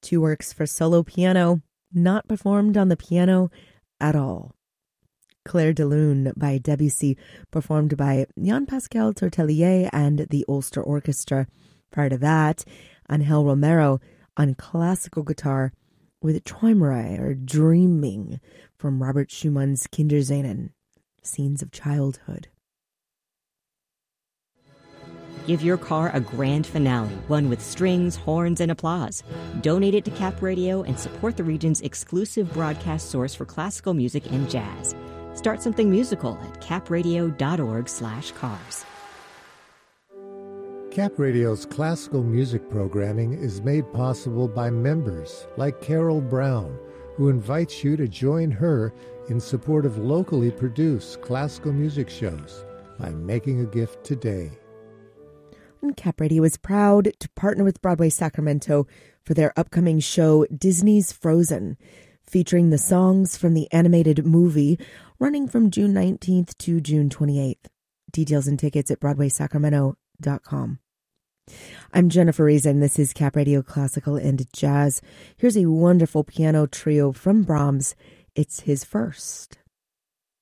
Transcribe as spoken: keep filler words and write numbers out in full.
Two works for solo piano, not performed on the piano at all. Clair de Lune by Debussy, performed by Jean-Pascal Tortelier and the Ulster Orchestra. Prior to that, Angel Romero on classical guitar with Träumerei, or Dreaming, from Robert Schumann's Kinderscenen, Scenes of Childhood. Give your car a grand finale, one with strings, horns, and applause. Donate it to Cap Radio and support the region's exclusive broadcast source for classical music and jazz. Start something musical at capradio.org slash cars. Cap Radio's classical music programming is made possible by members like Carol Brown, who invites you to join her in support of locally produced classical music shows by making a gift today. And Cap Radio is proud to partner with Broadway Sacramento for their upcoming show Disney's Frozen, featuring the songs from the animated movie, running from June nineteenth to June twenty-eighth. Details and tickets at broadway sacramento dot com. I'm Jennifer Reason. This is Cap Radio Classical and Jazz. Here's a wonderful piano trio from Brahms. It's his first.